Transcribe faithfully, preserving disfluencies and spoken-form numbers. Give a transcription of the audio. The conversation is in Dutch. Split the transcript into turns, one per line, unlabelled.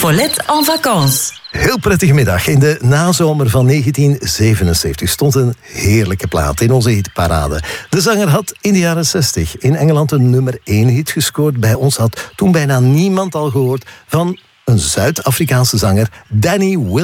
Follette en vacances.
Heel prettige middag. In de nazomer van negentien zevenenzeventig stond een heerlijke plaat in onze hitparade. De zanger had in de jaren zestig in Engeland een nummer één hit gescoord. Bij ons had toen bijna niemand al gehoord van een Zuid-Afrikaanse zanger, Danny Wilson.